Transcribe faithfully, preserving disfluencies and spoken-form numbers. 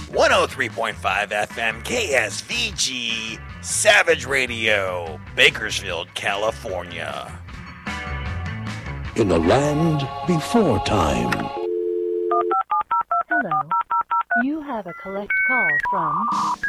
one oh three point five F M K S V G, Savage Radio, Bakersfield, California. In a land before time. Hello. You have a collect call from